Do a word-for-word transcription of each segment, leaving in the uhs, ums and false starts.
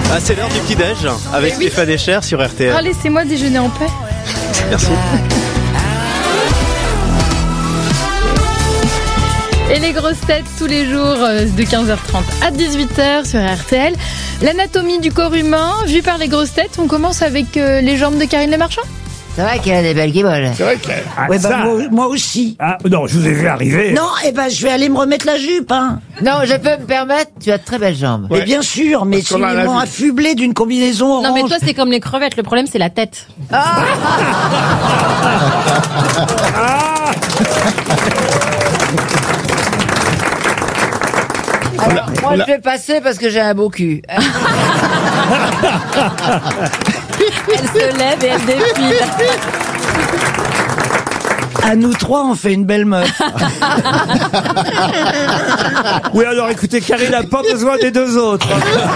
Ah, c'est l'heure du petit-déj avec oui. Stéphane Echer sur R T L. Oh, laissez-moi déjeuner en paix. Merci. Et les grosses têtes tous les jours de quinze heures trente à dix-huit heures sur R T L. L'anatomie du corps humain vue par les grosses têtes. On commence avec les jambes de Karine Le Marchand. C'est vrai qu'elle a des belles guiboles. C'est vrai qu'elle a Ouais, ça. bah, moi, moi aussi. Ah, non, je vous ai vu arriver. Non, eh ben, je vais aller me remettre la jupe, hein. Non, je peux me permettre, tu as de très belles jambes. Mais Ouais. bien sûr, mais Parce qu'on a ils la m'ont vue. affublé d'une combinaison orange. Non mais toi c'est comme les crevettes, le problème c'est la tête. Ah Alors, moi, la- je vais passer parce que j'ai un beau cul. Elle se lève et elle défile. À nous trois, on fait une belle meuf. Oui, alors écoutez, Karine n'a pas besoin des deux autres.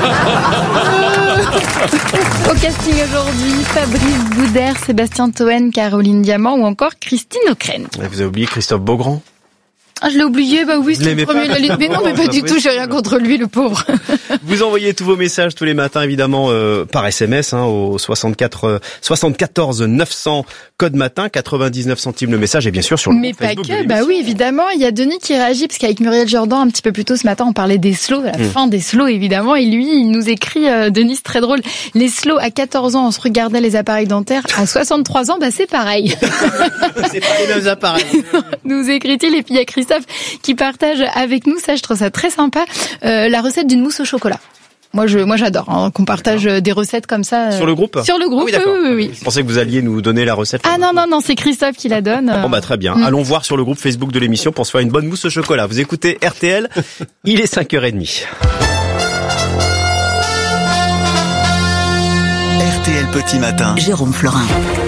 Au casting aujourd'hui, Fabrice Boudère, Sébastien Toen, Caroline Diamant ou encore Christine O'Krent. Vous avez oublié Christophe Beaugrand. Ah, je l'ai oublié, bah oui, Vous c'est le l'aimez premier pas de la liste. Mais non, mais pas du tout, j'ai rien contre lui, le pauvre. Vous envoyez tous vos messages tous les matins, évidemment, euh, par S M S, hein, au soixante-quatre, euh, soixante-quatorze neuf cents, code matin, quatre-vingt-dix-neuf centimes le message, et bien sûr sur le Mais groupe pas Facebook de que, l'émission. bah oui, évidemment. Il y a Denis qui réagit, parce qu'avec Muriel Jourdan, un petit peu plus tôt ce matin, on parlait des slows, à la Mm. fin des slows, évidemment. Et lui, il nous écrit, euh, Denis, c'est très drôle. Les slows, à quatorze ans, on se regardait les appareils dentaires. À soixante-trois ans, bah c'est pareil. C'est pas les mêmes appareils. Nous écrit-il. Et puis il y a Christophe qui partage avec nous, ça je trouve ça très sympa, euh, la recette d'une mousse au chocolat. Moi je, moi j'adore hein, qu'on partage des recettes comme ça. euh, Sur le groupe Sur le groupe, Ah oui, d'accord. oui, oui, oui. Je pensais que vous alliez nous donner la recette. Ah non, non, non, c'est Christophe qui la donne. Bon bah très bien. Mm. Allons voir sur le groupe Facebook de l'émission pour se faire une bonne mousse au chocolat. Vous écoutez R T L, il est cinq heures trente. R T L Petit Matin. Jérôme Florin.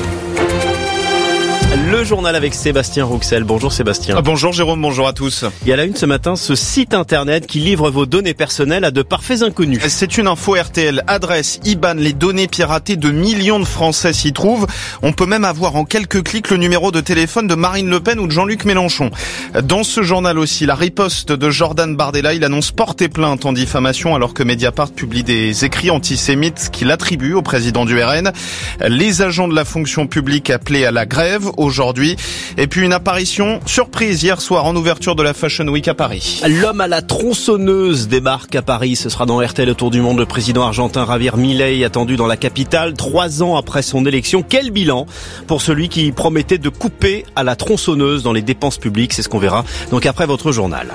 Le journal avec Sébastien Rouxel. Bonjour Sébastien. Ah, bonjour Jérôme, bonjour à tous. Il y a la une ce matin, ce site internet qui livre vos données personnelles à de parfaits inconnus. C'est une info R T L, adresse, I B A N, les données piratées de millions de Français s'y trouvent. On peut même avoir en quelques clics le numéro de téléphone de Marine Le Pen ou de Jean-Luc Mélenchon. Dans ce journal aussi, la riposte de Jordan Bardella, il annonce porter plainte en diffamation alors que Mediapart publie des écrits antisémites qu'il attribue au président du R N. Les agents de la fonction publique appelés à la grève aujourd'hui. Et puis une apparition surprise hier soir en ouverture de la Fashion Week à Paris. L'homme à la tronçonneuse débarque à Paris. Ce sera dans R T L Autour du Monde. Le président argentin Javier Milei attendu dans la capitale. Trois ans après son élection. Quel bilan pour celui qui promettait de couper à la tronçonneuse dans les dépenses publiques. C'est ce qu'on verra donc après votre journal.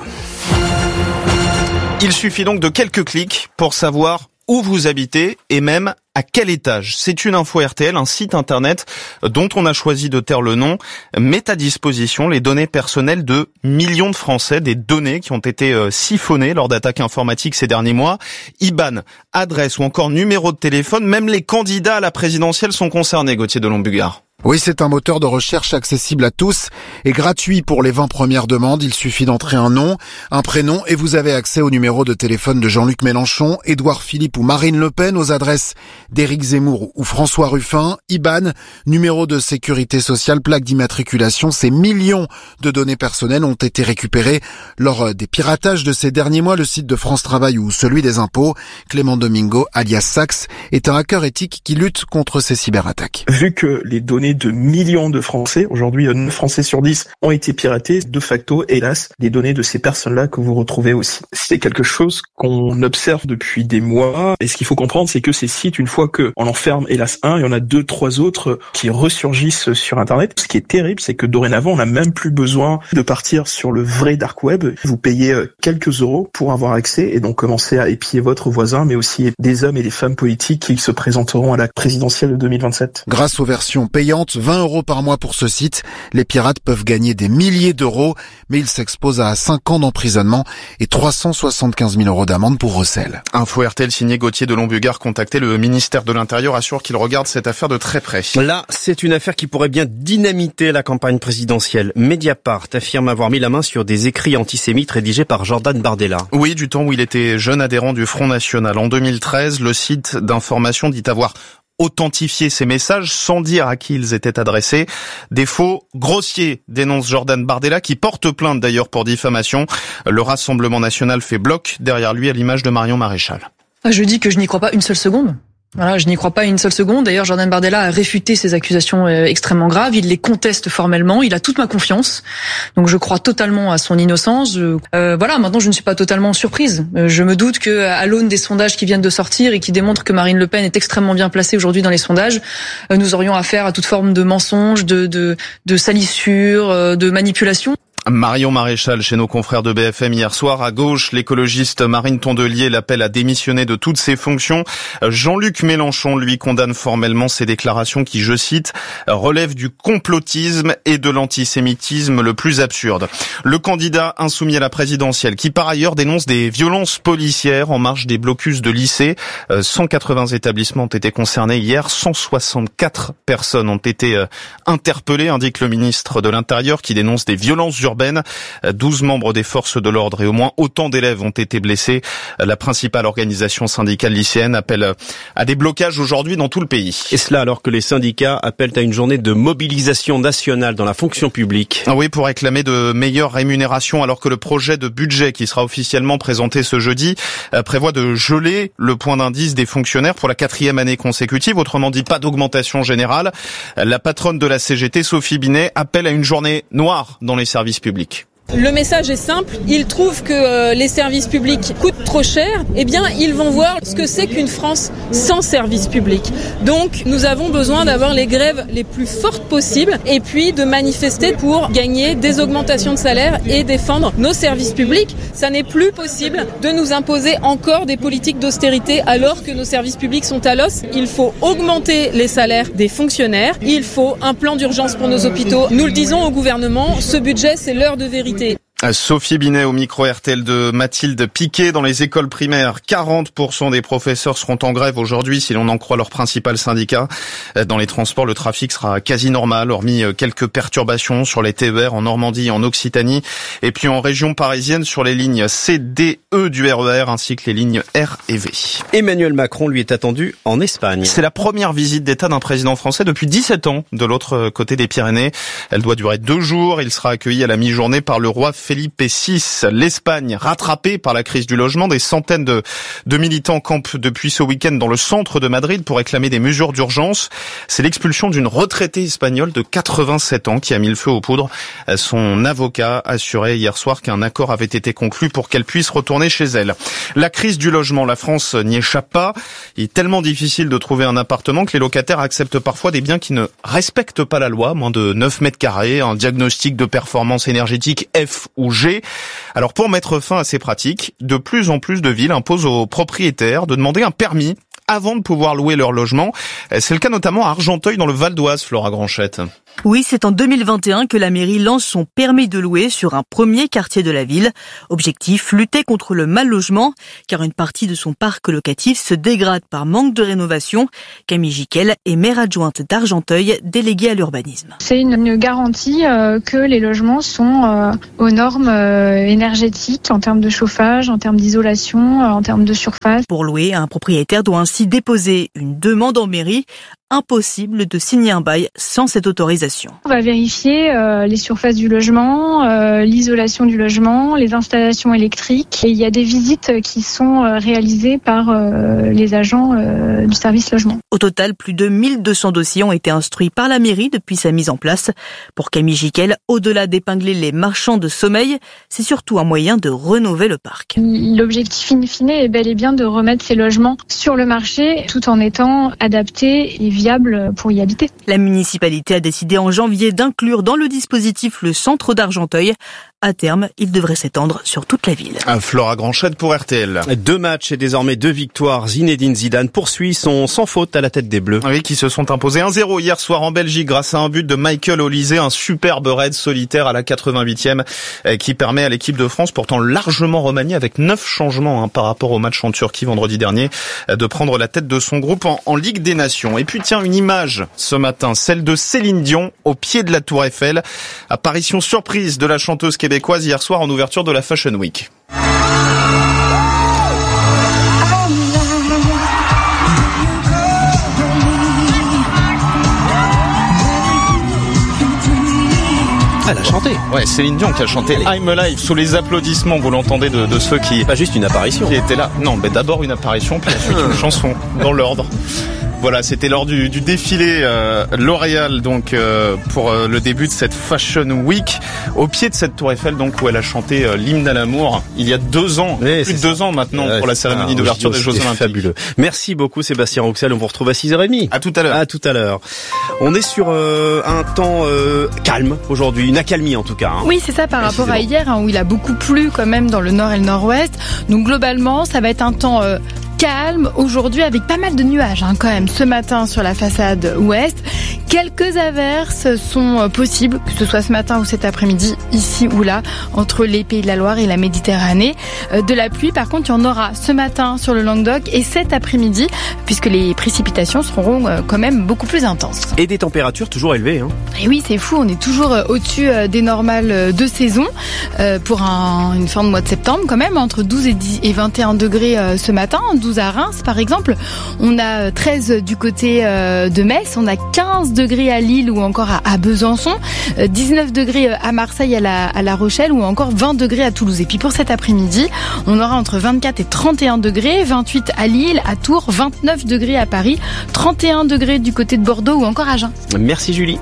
Il suffit donc de quelques clics pour savoir où vous habitez et même à quel étage. C'est une info R T L, un site internet dont on a choisi de taire le nom, met à disposition les données personnelles de millions de Français, des données qui ont été siphonnées lors d'attaques informatiques ces derniers mois. I B A N, adresse ou encore numéro de téléphone, même les candidats à la présidentielle sont concernés, Gauthier de Lombugard. Oui, c'est un moteur de recherche accessible à tous et gratuit pour les vingt premières demandes. Il suffit d'entrer un nom, un prénom et vous avez accès au numéro de téléphone de Jean-Luc Mélenchon, Édouard Philippe ou Marine Le Pen, aux adresses d'Éric Zemmour ou François Ruffin. I B A N, numéro de sécurité sociale, plaque d'immatriculation. Ces millions de données personnelles ont été récupérées lors des piratages de ces derniers mois. Le site de France Travail ou celui des impôts. Clément Domingo, alias Sax, est un hacker éthique qui lutte contre ces cyberattaques. Vu que les données de millions de Français, aujourd'hui neuf Français sur dix ont été piratés, de facto, hélas, les données de ces personnes-là que vous retrouvez aussi. C'est quelque chose qu'on observe depuis des mois, et ce qu'il faut comprendre, c'est que ces sites, une fois qu'on en ferme, hélas, un, il y en a deux, trois autres qui ressurgissent sur Internet. Ce qui est terrible, c'est que dorénavant, on n'a même plus besoin de partir sur le vrai dark web. Vous payez quelques euros pour avoir accès, et donc commencer à épier votre voisin, mais aussi des hommes et des femmes politiques qui se présenteront à la présidentielle de deux mille vingt-sept. Grâce aux versions payantes, vingt euros par mois pour ce site. Les pirates peuvent gagner des milliers d'euros, mais ils s'exposent à cinq ans d'emprisonnement et trois cent soixante-quinze mille euros d'amende pour recel. Info R T L signé Gauthier de Lombugard, contacté le ministère de l'Intérieur, assure qu'il regarde cette affaire de très près. Là, c'est une affaire qui pourrait bien dynamiter la campagne présidentielle. Mediapart affirme avoir mis la main sur des écrits antisémites rédigés par Jordan Bardella. Oui, du temps où il était jeune adhérent du Front National. En deux mille treize, le site d'information dit avoir authentifier ces messages sans dire à qui ils étaient adressés. Des faux grossiers, dénonce Jordan Bardella, qui porte plainte d'ailleurs pour diffamation. Le Rassemblement national fait bloc derrière lui à l'image de Marion Maréchal. Je dis que je n'y crois pas une seule seconde. Voilà, je n'y crois pas une seule seconde. D'ailleurs, Jordan Bardella a réfuté ces accusations euh, extrêmement graves. Il les conteste formellement. Il a toute ma confiance. Donc, je crois totalement à son innocence. Je, euh, voilà, maintenant, je ne suis pas totalement surprise. Euh, je me doute que, à l'aune des sondages qui viennent de sortir et qui démontrent que Marine Le Pen est extrêmement bien placée aujourd'hui dans les sondages, euh, nous aurions affaire à toute forme de mensonge, de, de, de salissure, euh, de manipulation. Marion Maréchal chez nos confrères de B F M hier soir. À gauche, l'écologiste Marine Tondelier l'appelle à démissionner de toutes ses fonctions. Jean-Luc Mélenchon, lui, condamne formellement ces déclarations qui, je cite, relèvent du complotisme et de l'antisémitisme le plus absurde. Le candidat insoumis à la présidentielle, qui par ailleurs dénonce des violences policières en marge des blocus de lycées. cent quatre-vingts établissements ont été concernés hier. cent soixante-quatre personnes ont été interpellées, indique le ministre de l'Intérieur, qui dénonce des violences urbaines. douze membres des forces de l'ordre et au moins autant d'élèves ont été blessés. La principale organisation syndicale lycéenne appelle à des blocages aujourd'hui dans tout le pays. Et cela alors que les syndicats appellent à une journée de mobilisation nationale dans la fonction publique. Ah oui, pour réclamer de meilleures rémunérations, alors que le projet de budget qui sera officiellement présenté ce jeudi prévoit de geler le point d'indice des fonctionnaires pour la quatrième année consécutive. Autrement dit, pas d'augmentation générale. La patronne de la C G T, Sophie Binet, appelle à une journée noire dans les services public. Le message est simple, ils trouvent que euh, les services publics coûtent trop cher, eh bien ils vont voir ce que c'est qu'une France sans services publics. Donc nous avons besoin d'avoir les grèves les plus fortes possibles et puis de manifester pour gagner des augmentations de salaire et défendre nos services publics. Ça n'est plus possible de nous imposer encore des politiques d'austérité alors que nos services publics sont à l'os. Il faut augmenter les salaires des fonctionnaires, il faut un plan d'urgence pour nos hôpitaux. Nous le disons au gouvernement, ce budget c'est l'heure de vérité. Sophie Binet au micro R T L de Mathilde Piquet. Dans les écoles primaires, quarante pour cent des professeurs seront en grève aujourd'hui si l'on en croit leur principal syndicat. Dans les transports, le trafic sera quasi normal, hormis quelques perturbations sur les T E R en Normandie et en Occitanie. Et puis en région parisienne sur les lignes C, D, E du R E R ainsi que les lignes R et V. Emmanuel Macron lui est attendu en Espagne. C'est la première visite d'État d'un président français depuis dix-sept ans de l'autre côté des Pyrénées. Elle doit durer deux jours. Il sera accueilli à la mi-journée par le roi Felipe six. L'Espagne, rattrapée par la crise du logement, des centaines de, de militants campent depuis ce week-end dans le centre de Madrid pour réclamer des mesures d'urgence. C'est l'expulsion d'une retraitée espagnole de quatre-vingt-sept ans qui a mis le feu aux poudres. Son avocat assurait hier soir qu'un accord avait été conclu pour qu'elle puisse retourner chez elle. La crise du logement, la France n'y échappe pas. Il est tellement difficile de trouver un appartement que les locataires acceptent parfois des biens qui ne respectent pas la loi, moins de neuf mètres carrés, un diagnostic de performance énergétique F ou G. Alors pour mettre fin à ces pratiques, de plus en plus de villes imposent aux propriétaires de demander un permis avant de pouvoir louer leur logement. C'est le cas notamment à Argenteuil dans le Val d'Oise, Flora Granchette. Oui, c'est en deux mille vingt et un que la mairie lance son permis de louer sur un premier quartier de la ville. Objectif, lutter contre le mal logement, car une partie de son parc locatif se dégrade par manque de rénovation. Camille Jiquel est maire adjointe d'Argenteuil, déléguée à l'urbanisme. C'est une, une garantie euh, que les logements sont euh, aux normes euh, énergétiques en termes de chauffage, en termes d'isolation, euh, en termes de surface. Pour louer, un propriétaire doit ainsi déposer une demande en mairie. Impossible de signer un bail sans cette autorisation. On va vérifier euh, les surfaces du logement, euh, l'isolation du logement, les installations électriques. Et il y a des visites qui sont euh, réalisées par euh, les agents euh, du service logement. Au total, plus de mille deux cents dossiers ont été instruits par la mairie depuis sa mise en place. Pour Camille Jiquel, au-delà d'épingler les marchands de sommeil, c'est surtout un moyen de rénover le parc. L'objectif in fine est bel et bien de remettre ces logements sur le marché tout en étant adaptés et viable pour y habiter. La municipalité a décidé en janvier d'inclure dans le dispositif le centre d'Argenteuil. À terme, il devrait s'étendre sur toute la ville. Un Flora Granchette pour R T L. Deux matchs et désormais deux victoires. Zinedine Zidane poursuit son sans faute à la tête des Bleus. Oui, qui se sont imposés un zéro hier soir en Belgique grâce à un but de Michael Olise, un superbe raid solitaire à la quatre-vingt-huitième qui permet à l'équipe de France, pourtant largement remaniée avec neuf changements hein, par rapport au match en Turquie vendredi dernier, de prendre la tête de son groupe en, en Ligue des Nations. Et puis tiens, une image ce matin, celle de Céline Dion au pied de la Tour Eiffel. Apparition surprise de la chanteuse québécoise hier soir en ouverture de la Fashion Week. Elle a chanté. Ouais, Céline Dion qui a chanté I'm Alive sous les applaudissements, vous l'entendez, de, de ceux qui... Pas juste une apparition. Qui étaient là. Non, mais d'abord une apparition, puis ensuite une chanson, dans l'ordre. Voilà, c'était lors du, du défilé euh, L'Oréal, donc euh, pour euh, le début de cette Fashion Week, au pied de cette tour Eiffel, donc où elle a chanté euh, l'hymne à l'amour il y a deux ans, oui, plus de deux ans maintenant, ouais, pour la cérémonie d'ouverture des Jeux Olympiques. Fabuleux. Merci beaucoup Sébastien Rouxel, on vous retrouve à six heures trente. À tout à l'heure. À tout à l'heure. On est sur euh, un temps euh, calme aujourd'hui, une accalmie en tout cas. Hein. Oui, c'est ça par rapport à hier hein, où il a beaucoup plu quand même dans le nord et le nord-ouest. Donc globalement, ça va être un temps euh, calme aujourd'hui avec pas mal de nuages hein, quand même ce matin sur la façade ouest. Quelques averses sont possibles, que ce soit ce matin ou cet après-midi, ici ou là, entre les Pays de la Loire et la Méditerranée. De la pluie, par contre, il y en aura ce matin sur le Languedoc et cet après-midi, puisque les précipitations seront quand même beaucoup plus intenses. Et des températures toujours élevées. Hein. Et oui, c'est fou, on est toujours au-dessus des normales de saison pour un, une fin de mois de septembre quand même, entre douze et, dix et vingt et un degrés ce matin, douze à Reims par exemple. On a treize du côté de Metz, on a quinze degrés à Lille ou encore à Besançon, dix-neuf degrés à Marseille, à la, à la Rochelle ou encore vingt degrés à Toulouse. Et puis pour cet après-midi, on aura entre vingt-quatre et trente et un degrés, vingt-huit à Lille, à Tours, vingt-neuf degrés à Paris, trente et un degrés du côté de Bordeaux ou encore à Agen. Merci Julie.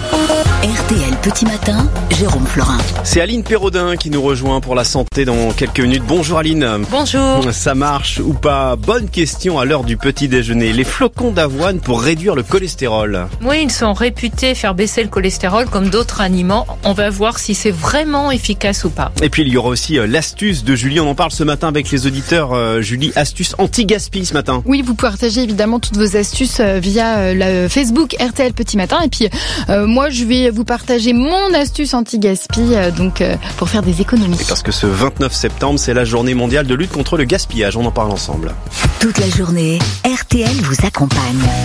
R T L Petit Matin, Jérôme Florin. C'est Aline Perraudin qui nous rejoint pour la santé dans quelques minutes. Bonjour Aline. Bonjour. Ça marche ou pas? Bonne question à l'heure du petit déjeuner. Les flocons d'avoine pour réduire le cholestérol. Oui, ils sont réputés faire baisser le cholestérol comme d'autres aliments. On va voir si c'est vraiment efficace ou pas. Et puis il y aura aussi l'astuce de Julie. On en parle ce matin avec les auditeurs. Euh, Julie, astuce anti-gaspi ce matin. Oui, vous partagez évidemment toutes vos astuces via le Facebook R T L Petit Matin. Et puis euh, moi, je vais vous partager mon astuce anti-gaspi euh, donc euh, pour faire des économies. Et parce que ce vingt-neuf septembre, c'est la journée mondiale de lutte contre le gaspillage. On en parle ensemble. Toute la journée, R T L vous accompagne.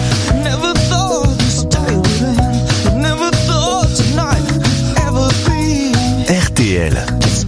R T L,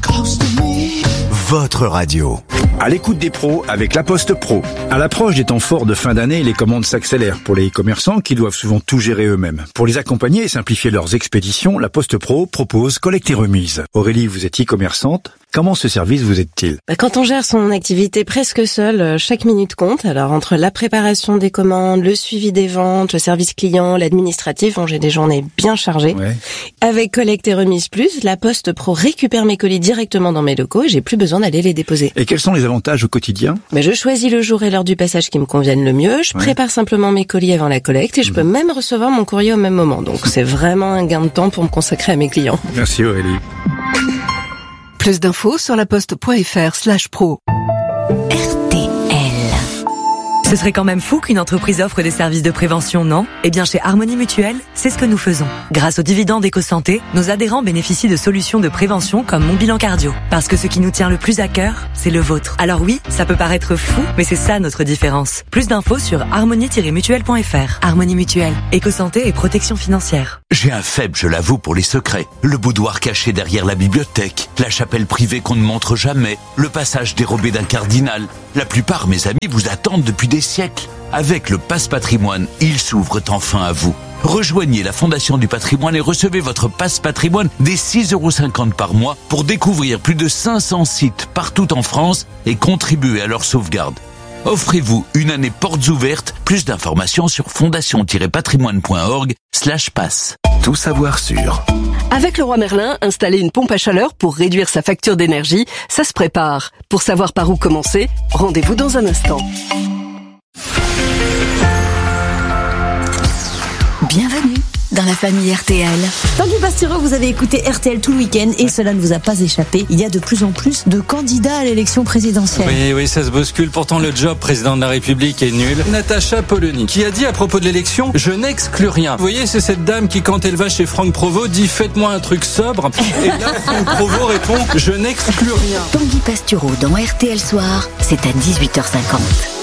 votre radio. À l'écoute des pros avec La Poste Pro. À l'approche des temps forts de fin d'année, les commandes s'accélèrent pour les e-commerçants qui doivent souvent tout gérer eux-mêmes. Pour les accompagner et simplifier leurs expéditions, La Poste Pro propose collecte et remise. Aurélie, vous êtes e-commerçante. Comment ce service vous aide-t-il? Bah, quand on gère son activité presque seul, chaque minute compte. Alors entre la préparation des commandes, le suivi des ventes, le service client, l'administratif, bon, j'ai des journées bien chargées. Ouais. Avec collecte et remise plus, La Poste Pro récupère mes colis directement dans mes locaux et j'ai plus besoin d'aller les déposer. Et quels sont les avantages au quotidien? Bah, je choisis le jour et l'heure du passage qui me conviennent le mieux. Je ouais. prépare simplement mes colis avant la collecte et je mmh. peux même recevoir mon courrier au même moment. Donc c'est vraiment un gain de temps pour me consacrer à mes clients. Merci Aurélie. Plus d'infos sur laposte.fr slash pro. R T L. Ce serait quand même fou qu'une entreprise offre des services de prévention, non? Eh bien, chez Harmonie Mutuelle, c'est ce que nous faisons. Grâce aux dividendes EcoSanté, nos adhérents bénéficient de solutions de prévention comme Mon Bilan Cardio. Parce que ce qui nous tient le plus à cœur, c'est le vôtre. Alors oui, ça peut paraître fou, mais c'est ça notre différence. Plus d'infos sur harmonie tiret mutuelle point f r. Harmonie Mutuelle, EcoSanté et protection financière. J'ai un faible, je l'avoue, pour les secrets. Le boudoir caché derrière la bibliothèque, la chapelle privée qu'on ne montre jamais, le passage dérobé d'un cardinal. La plupart, mes amis, vous attendent depuis des siècles. Avec le Passe Patrimoine, ils s'ouvrent enfin à vous. Rejoignez la Fondation du Patrimoine et recevez votre Passe Patrimoine dès six euros cinquante par mois pour découvrir plus de cinq cents sites partout en France et contribuer à leur sauvegarde. Offrez-vous une année portes ouvertes. Plus d'informations sur fondation-patrimoine.org slash passe. Tout savoir sur. Avec Leroy Merlin, installer une pompe à chaleur pour réduire sa facture d'énergie, ça se prépare. Pour savoir par où commencer, rendez-vous dans un instant. Bienvenue dans la famille R T L. Tanguy Bastureau, vous avez écouté R T L tout le week-end et cela ne vous a pas échappé. Il y a de plus en plus de candidats à l'élection présidentielle. Oui, oui, ça se bouscule. Pourtant, le job président de la République est nul. Natacha Polony, qui a dit à propos de l'élection, je n'exclus rien. Vous voyez, c'est cette dame qui, quand elle va chez Franck Provost, dit faites-moi un truc sobre. Et là, Franck Provost répond, je n'exclus rien. Tanguy Bastureau dans R T L Soir, c'est à dix-huit heures cinquante.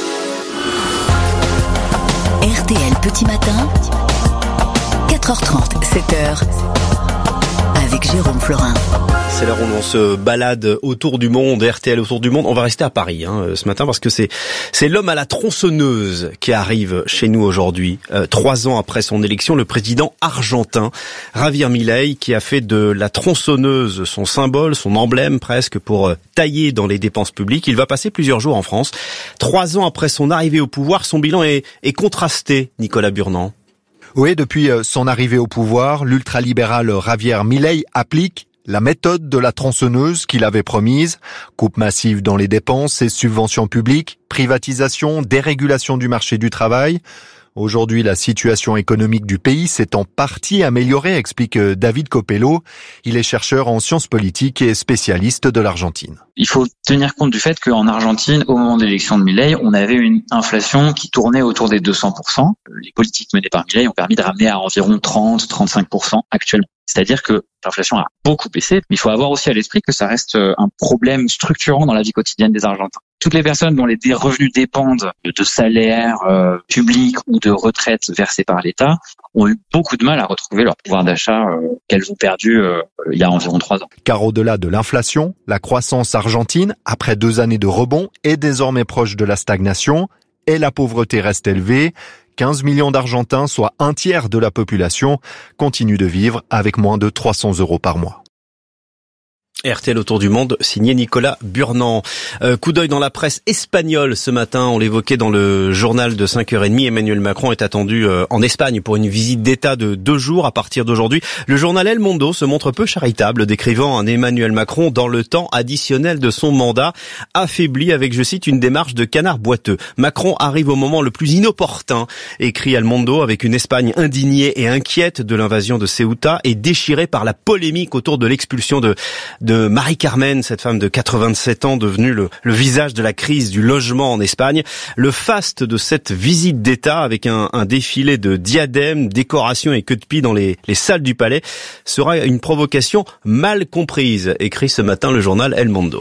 R T L Petit Matin, quatre heures trente, sept heures, avec Jérôme Florin. C'est l'heure où l'on se balade autour du monde, R T L autour du monde. On va rester à Paris hein, ce matin parce que c'est c'est l'homme à la tronçonneuse qui arrive chez nous aujourd'hui. Euh, trois ans après son élection, le président argentin Javier Milei, qui a fait de la tronçonneuse son symbole, son emblème presque pour tailler dans les dépenses publiques. Il va passer plusieurs jours en France. Trois ans après son arrivée au pouvoir, son bilan est, est contrasté, Nicolas Burnand. Oui, depuis son arrivée au pouvoir, l'ultralibéral Javier Milei applique la méthode de la tronçonneuse qu'il avait promise. Coupe massive dans les dépenses et subventions publiques, privatisation, dérégulation du marché du travail. Aujourd'hui, la situation économique du pays s'est en partie améliorée, explique David Copello. Il est chercheur en sciences politiques et spécialiste de l'Argentine. Il faut tenir compte du fait qu'en Argentine, au moment de l'élection de Milei, on avait une inflation qui tournait autour des deux cents pour cent. Les politiques menées par Milei ont permis de ramener à environ trente à trente-cinq pour cent actuellement. C'est-à-dire que l'inflation a beaucoup baissé, mais il faut avoir aussi à l'esprit que ça reste un problème structurant dans la vie quotidienne des Argentins. Toutes les personnes dont les revenus dépendent de salaires euh, publics ou de retraites versées par l'État ont eu beaucoup de mal à retrouver leur pouvoir d'achat euh, qu'elles ont perdu euh, il y a environ trois ans. Car au-delà de l'inflation, la croissance argentine, après deux années de rebond, est désormais proche de la stagnation et la pauvreté reste élevée. quinze millions d'Argentins, soit un tiers de la population, continuent de vivre avec moins de trois cents euros par mois. R T L autour du monde, signé Nicolas Burnand. Euh, coup d'œil dans la presse espagnole ce matin, on l'évoquait dans le journal de cinq heures trente. Emmanuel Macron est attendu euh, en Espagne pour une visite d'État de deux jours à partir d'aujourd'hui. Le journal El Mundo se montre peu charitable, décrivant un Emmanuel Macron dans le temps additionnel de son mandat, affaibli avec, je cite, une démarche de canard boiteux. Macron arrive au moment le plus inopportun, écrit El Mundo, avec une Espagne indignée et inquiète de l'invasion de Ceuta et déchirée par la polémique autour de l'expulsion de de Marie-Carmen, cette femme de quatre-vingt-sept ans devenue le, le visage de la crise du logement en Espagne. Le faste de cette visite d'État avec un, un défilé de diadèmes, décorations et queues de pie dans les, les salles du palais sera une provocation mal comprise, écrit ce matin le journal El Mundo.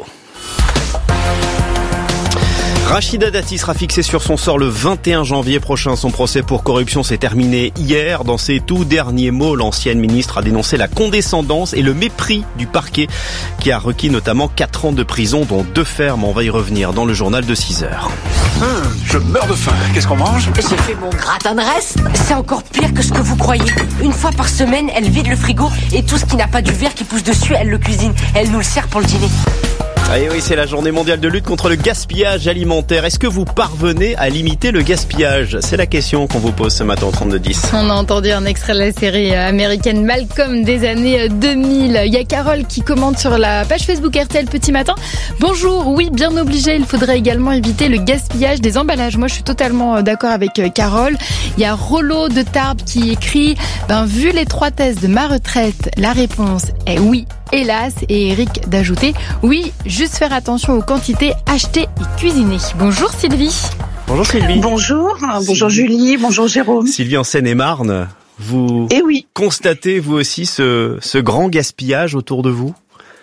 Rachida Dati sera fixée sur son sort le vingt et un janvier prochain. Son procès pour corruption s'est terminé hier. Dans ses tout derniers mots, l'ancienne ministre a dénoncé la condescendance et le mépris du parquet qui a requis notamment quatre ans de prison, dont deux fermes. On va y revenir dans le journal de six heures. Hum, je meurs de faim. Qu'est-ce qu'on mange? J'ai fait mon gratin de reste. C'est encore pire que ce que vous croyez. Une fois par semaine, elle vide le frigo et tout ce qui n'a pas du verre qui pousse dessus, elle le cuisine. Elle nous le sert pour le dîner. Ah et oui, c'est la journée mondiale de lutte contre le gaspillage alimentaire. Est-ce que vous parvenez à limiter le gaspillage? C'est la question qu'on vous pose ce matin au trente-deux dix. On a entendu un extrait de la série américaine Malcolm des années deux mille. Il y a Carole qui commente sur la page Facebook R T L Petit Matin. Bonjour, oui, bien obligé, il faudrait également éviter le gaspillage des emballages. Moi, je suis totalement d'accord avec Carole. Il y a Rollo de Tarbes qui écrit ben, vu l'étroitesse de ma retraite, la réponse est oui. Hélas, et Eric d'ajouter, oui, juste faire attention aux quantités achetées et cuisinées. Bonjour Sylvie. Bonjour Sylvie. Bonjour, bonjour Julie, bonjour Jérôme. Sylvie en Seine-et-Marne, vous eh oui. constatez vous aussi ce, ce grand gaspillage autour de vous?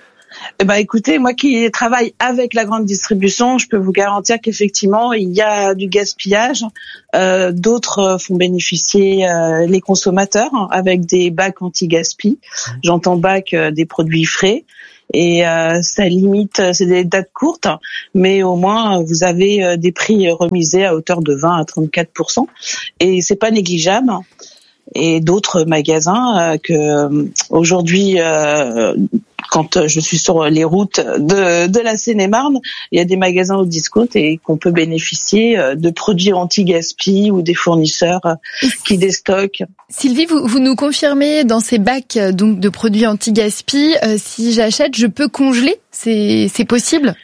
Eh ben, écoutez, moi qui travaille avec la grande distribution, je peux vous garantir qu'effectivement, il y a du gaspillage. Euh, d'autres font bénéficier euh, les consommateurs avec des bacs anti-gaspi. J'entends bac euh, des produits frais. Et euh, ça limite, c'est des dates courtes, mais au moins vous avez euh, des prix remisés à hauteur de vingt à trente-quatre pour cent. Et c'est pas négligeable. Et d'autres magasins euh, que euh, aujourd'hui... Euh, Quand je suis sur les routes de, de la Seine-et-Marne, il y a des magasins au discount et qu'on peut bénéficier de produits anti-gaspi ou des fournisseurs qui déstockent. Sylvie, vous, vous nous confirmez dans ces bacs donc de produits anti-gaspi, euh, si j'achète, je peux congeler? C'est, c'est possible?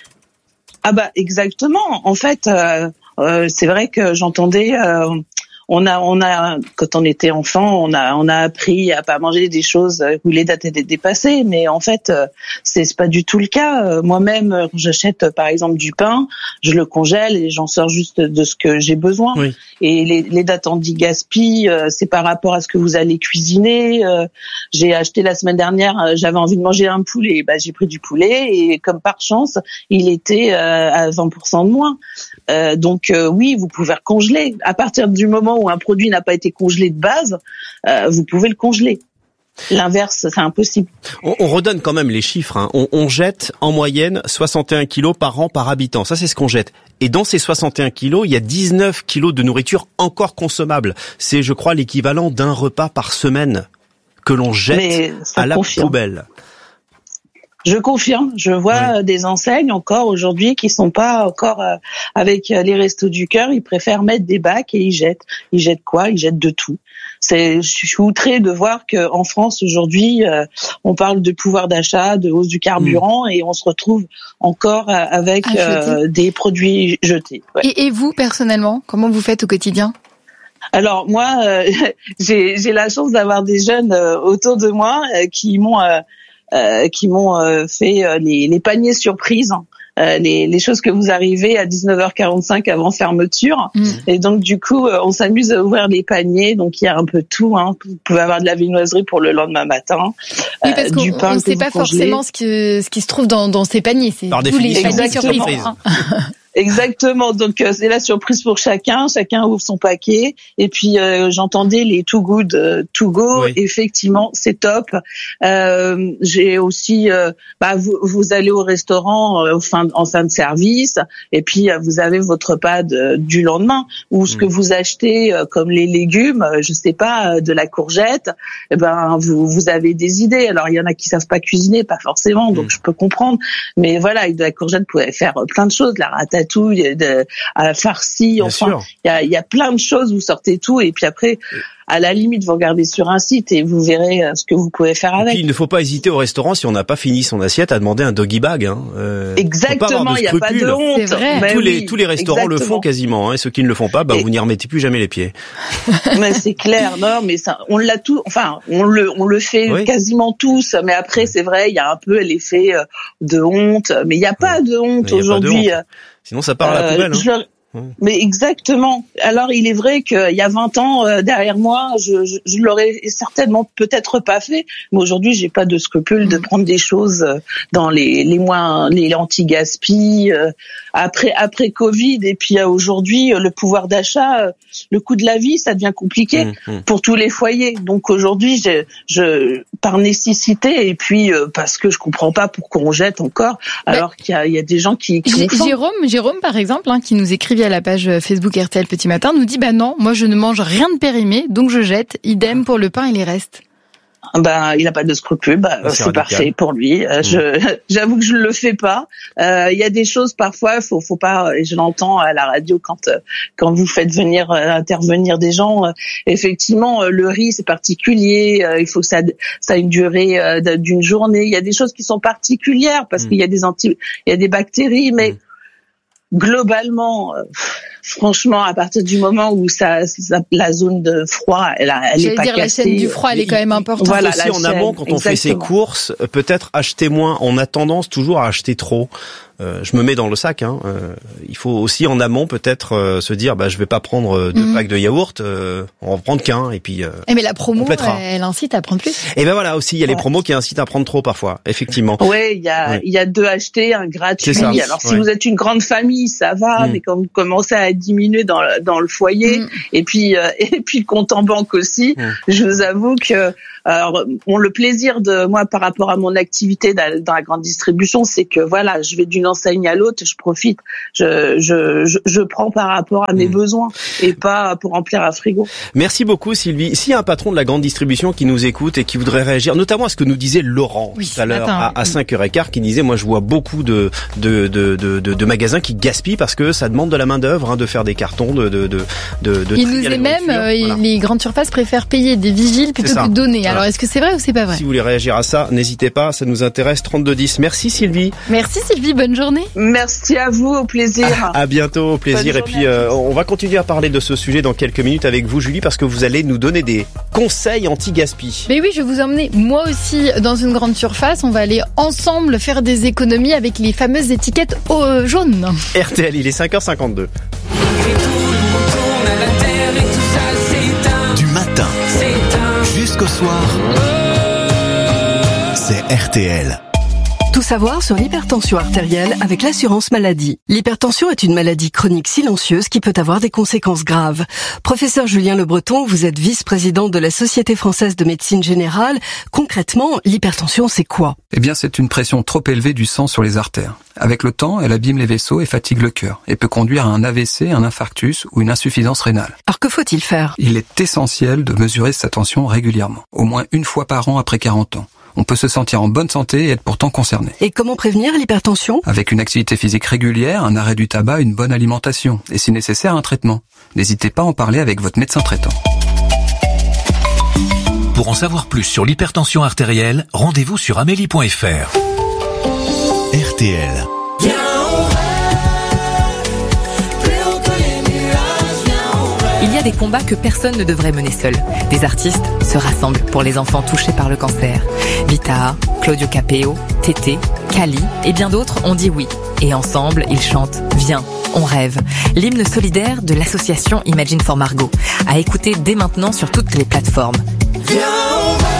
Ah bah exactement. En fait, euh, euh, c'est vrai que j'entendais. Euh, On a, on a, quand on était enfant, on a, on a appris à pas manger des choses où les dates étaient dépassées. Mais en fait, c'est, c'est pas du tout le cas. Moi-même, quand j'achète par exemple du pain, je le congèle et j'en sors juste de ce que j'ai besoin. Oui. Et les, les dates anti-gaspi, c'est par rapport à ce que vous allez cuisiner. J'ai acheté la semaine dernière, j'avais envie de manger un poulet, bah j'ai pris du poulet et comme par chance, il était à vingt pour cent de moins. Donc oui, vous pouvez le congeler. À partir du moment où un produit n'a pas été congelé de base, euh, vous pouvez le congeler. L'inverse, c'est impossible. On, on redonne quand même les chiffres. Hein. On, on jette en moyenne soixante et un kilos par an par habitant. Ça, c'est ce qu'on jette. Et dans ces soixante et un kilos, il y a dix-neuf kilos de nourriture encore consommable. C'est, je crois, l'équivalent d'un repas par semaine que l'on jette à la confirme. poubelle. Je confirme, je vois oui. des enseignes encore aujourd'hui qui sont pas encore euh, avec les Restos du Cœur, ils préfèrent mettre des bacs et ils jettent. Ils jettent quoi ? Ils jettent de tout. C'est, je suis outrée de voir que en France aujourd'hui, euh, on parle de pouvoir d'achat, de hausse du carburant mmh. et on se retrouve encore avec euh, des produits jetés. Ouais. Et, et vous personnellement, comment vous faites au quotidien ? Alors moi, euh, j'ai, j'ai la chance d'avoir des jeunes euh, autour de moi euh, qui m'ont euh, Euh, qui m'ont euh, fait euh, les, les paniers surprises, euh, les, les choses que vous arrivez à dix-neuf heures quarante-cinq avant fermeture. Mmh. Et donc du coup, euh, on s'amuse à ouvrir les paniers. Donc il y a un peu de tout. Hein. Vous pouvez avoir de la viennoiserie pour le lendemain matin. Oui, parce euh, qu'on ne sait pas forcément ce qui, ce qui se trouve dans, dans ces paniers. C'est Par tous les paniers surprises. Exactement. Donc euh, c'est la surprise pour chacun. Chacun ouvre son paquet. Et puis euh, j'entendais les Too Good euh, To Go. Oui. Effectivement, c'est top. Euh, j'ai aussi, euh, bah vous, vous allez au restaurant euh, fin, en fin de service, et puis euh, vous avez votre repas de, du lendemain. Ou ce mmh. que vous achetez, euh, comme les légumes, euh, je sais pas, euh, de la courgette. Eh ben vous vous avez des idées. Alors il y en a qui savent pas cuisiner, pas forcément, donc mmh. je peux comprendre. Mais voilà, avec de la courgette, vous pouvez faire plein de choses. La ratatouille, de à la farcie, enfin il y a il y a plein de choses, vous sortez tout et puis après à la limite vous regardez sur un site et vous verrez ce que vous pouvez faire avec. Et puis, il ne faut pas hésiter au restaurant si on n'a pas fini son assiette à demander un doggy bag hein. Euh, exactement, il n'y a pas de honte. Vrai. Tous les tous les restaurants exactement. le font quasiment hein, et ceux qui ne le font pas bah et... vous n'y remettez plus jamais les pieds. Mais c'est clair, non mais ça on l'a tout enfin on le on le fait oui. quasiment tous, mais après c'est vrai, il y a un peu l'effet de honte, mais il n'y a pas de honte aujourd'hui. Sinon, ça part à la poubelle. Euh, hein. Mais exactement. Alors, il est vrai qu'il y a vingt ans, euh, derrière moi, je, je, je l'aurais certainement peut-être pas fait. Mais aujourd'hui, j'ai pas de scrupule mmh. de prendre des choses dans les, les moins, les anti-gaspi. Euh, après, après Covid, et puis euh, aujourd'hui, le pouvoir d'achat, euh, le coût de la vie, ça devient compliqué mmh, mmh. pour tous les foyers. Donc aujourd'hui, je, je par nécessité et puis euh, parce que je comprends pas pourquoi on jette encore, alors qu'il y a, il y a des gens qui. qui J- Jérôme, Jérôme, par exemple, hein, qui nous écrit via la page Facebook R T L Petit Matin, nous dit bah non, moi je ne mange rien de périmé, donc je jette. Idem pour le pain et les restes. Ben, il n'a pas de scrupules, ben, c'est, c'est parfait pour lui. Mmh. Je, j'avoue que je ne le fais pas. Euh, il y a des choses parfois, faut, faut pas. Et je l'entends à la radio quand quand vous faites venir intervenir des gens. Euh, effectivement, le riz c'est particulier. Euh, il faut que ça ça ait une durée euh, d'une journée. Il y a des choses qui sont particulières parce mmh. qu'il y a des anti, il y a des bactéries, mais mmh. globalement, euh, franchement, à partir du moment où ça, ça la zone de froid, elle, elle est pas dire, cassée. La chaîne du froid, elle est quand même importante. Voilà, aussi en amont, quand on exactement. fait ses courses, peut-être acheter moins. On a tendance toujours à acheter trop. Euh, je me mets dans le sac. Hein. Euh, il faut aussi en amont peut-être euh, se dire, bah je vais pas prendre deux mmh. packs de yaourt, euh, on va en prendre qu'un et puis. Euh, et mais la promo, elle, elle incite à prendre plus. Et ben voilà aussi, il y a ouais. les promos qui incitent à prendre trop parfois, effectivement. Ouais, il y a ouais. il y a deux achetés, un gratuit. Alors ouais. si vous êtes une grande famille, ça va, mmh. mais quand vous commencez à diminuer dans le, dans le foyer, mmh. et puis euh, et puis le compte en banque aussi, mmh. je vous avoue que. Alors, bon, le plaisir de moi par rapport à mon activité dans la grande distribution, c'est que voilà, je vais d'une enseigne à l'autre, je profite, je je je, je prends par rapport à mes mmh. besoins et pas pour remplir un frigo. Merci beaucoup Sylvie. S'il y a un patron de la grande distribution qui nous écoute et qui voudrait réagir, notamment à ce que nous disait Laurent oui, tout à l'heure à, à cinq heures quinze, qui disait moi je vois beaucoup de de de de, de, de magasins qui gaspillent parce que ça demande de la main d'œuvre, hein, de faire des cartons, de de de de. de Il nous est même euh, voilà. les grandes surfaces préfèrent payer des vigiles plutôt que de donner. Alors, Alors, est-ce que c'est vrai ou c'est pas vrai ? Si vous voulez réagir à ça, n'hésitez pas, ça nous intéresse. trente-deux dix. Merci Sylvie. Merci Sylvie, bonne journée. Merci à vous, au plaisir. À, à bientôt, au plaisir. Et puis, euh, on va continuer à parler de ce sujet dans quelques minutes avec vous, Julie, parce que vous allez nous donner des conseils anti-gaspi. Mais oui, je vais vous emmener moi aussi dans une grande surface. On va aller ensemble faire des économies avec les fameuses étiquettes euh, jaunes. R T L, il est cinq heures cinquante-deux. Du matin jusqu'au soir, c'est R T L. Tout savoir sur l'hypertension artérielle avec l'assurance maladie. L'hypertension est une maladie chronique silencieuse qui peut avoir des conséquences graves. Professeur Julien Le Breton, vous êtes vice-président de la Société française de médecine générale. Concrètement, l'hypertension, c'est quoi? Eh bien, c'est une pression trop élevée du sang sur les artères. Avec le temps, elle abîme les vaisseaux et fatigue le cœur et peut conduire à un A V C, un infarctus ou une insuffisance rénale. Alors que faut-il faire? Il est essentiel de mesurer sa tension régulièrement, au moins une fois par an après quarante ans. On peut se sentir en bonne santé et être pourtant concerné. Et comment prévenir l'hypertension? Avec une activité physique régulière, un arrêt du tabac, une bonne alimentation et si nécessaire un traitement. N'hésitez pas à en parler avec votre médecin traitant. Pour en savoir plus sur l'hypertension artérielle, rendez-vous sur amélie point f r. R T L. Il y a des combats que personne ne devrait mener seul. Des artistes se rassemblent pour les enfants touchés par le cancer. Vita, Claudio Capeo, Tété, Kali et bien d'autres ont dit oui. Et ensemble, ils chantent « Viens, on rêve ». L'hymne solidaire de l'association Imagine for Margot. À écouter dès maintenant sur toutes les plateformes. Viens, on rêve,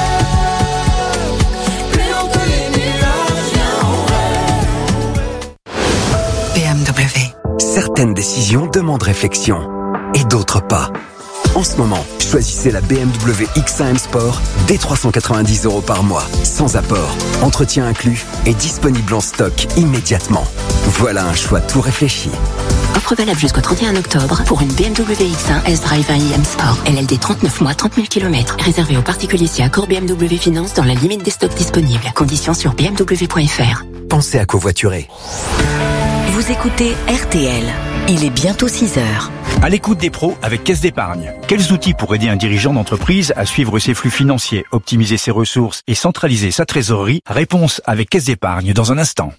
plus haut que les nuages, viens, on rêve. B M W. Certaines décisions demandent réflexion et d'autres pas. En ce moment, choisissez la B M W X un M Sport dès trois cent quatre-vingt-dix euros par mois, sans apport, entretien inclus et disponible en stock immédiatement. Voilà un choix tout réfléchi. Offre valable jusqu'au trente et un octobre pour une B M W X un S-Drive un i M Sport. L L D trente-neuf mois, trente mille kilomètres. Réservé aux particuliers si accord B M W Finance dans la limite des stocks disponibles. Conditions sur b m w point f r. Pensez à covoiturer. Vous écoutez R T L. Il est bientôt six heures. À l'écoute des pros avec Caisse d'épargne. Quels outils pour aider un dirigeant d'entreprise à suivre ses flux financiers, optimiser ses ressources et centraliser sa trésorerie? Réponse avec Caisse d'épargne dans un instant.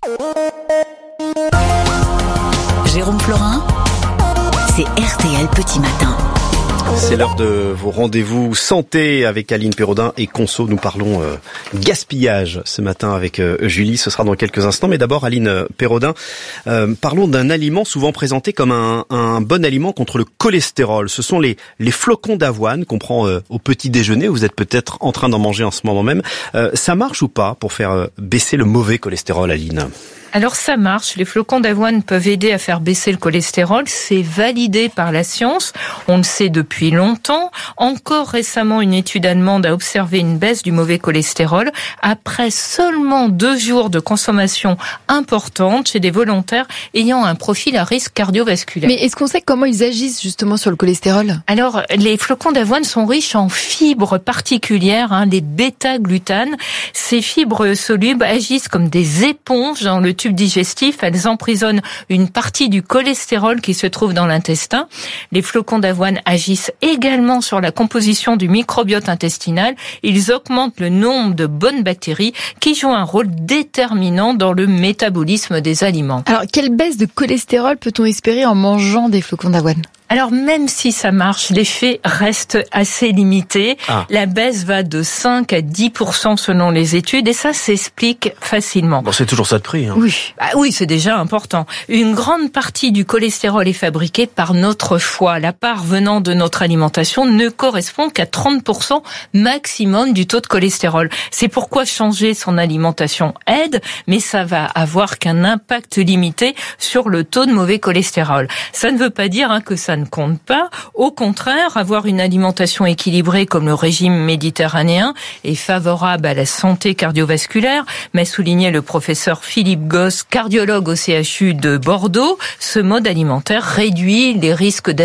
Jérôme Florin, c'est R T L Petit Matin. C'est l'heure de vos rendez-vous santé avec Aline Pérodin et Conso. Nous parlons euh, gaspillage ce matin avec euh, Julie. Ce sera dans quelques instants. Mais d'abord, Aline Pérodin, euh, parlons d'un aliment souvent présenté comme un, un bon aliment contre le cholestérol. Ce sont les, les flocons d'avoine qu'on prend euh, au petit déjeuner. Vous êtes peut-être en train d'en manger en ce moment même. Euh, ça marche ou pas pour faire euh, baisser le mauvais cholestérol, Aline ? Alors ça marche, les flocons d'avoine peuvent aider à faire baisser le cholestérol, c'est validé par la science, on le sait depuis longtemps. Encore récemment, une étude allemande a observé une baisse du mauvais cholestérol après seulement deux jours de consommation importante chez des volontaires ayant un profil à risque cardiovasculaire. Mais est-ce qu'on sait comment ils agissent justement sur le cholestérol? Alors, les flocons d'avoine sont riches en fibres particulières, hein, les bêta-glutanes. Ces fibres solubles agissent comme des éponges dans le tube digestif, elles emprisonnent une partie du cholestérol qui se trouve dans l'intestin. Les flocons d'avoine agissent également sur la composition du microbiote intestinal. Ils augmentent le nombre de bonnes bactéries qui jouent un rôle déterminant dans le métabolisme des aliments. Alors, quelle baisse de cholestérol peut-on espérer en mangeant des flocons d'avoine? Alors, même si ça marche, l'effet reste assez limité. Ah. La baisse va de cinq à dix pour cent selon les études et ça s'explique facilement. Bon, c'est toujours ça de prix. Hein. Oui, bah oui, c'est déjà important. Une grande partie du cholestérol est fabriquée par notre foie. La part venant de notre alimentation ne correspond qu'à trente pour cent maximum du taux de cholestérol. C'est pourquoi changer son alimentation aide, mais ça va avoir qu'un impact limité sur le taux de mauvais cholestérol. Ça ne veut pas dire hein, que ça ne compte pas. Au contraire, avoir une alimentation équilibrée comme le régime méditerranéen est favorable à la santé cardiovasculaire, m'a souligné le professeur Philippe Gosse, cardiologue au C H U de Bordeaux. Ce mode alimentaire réduit les risques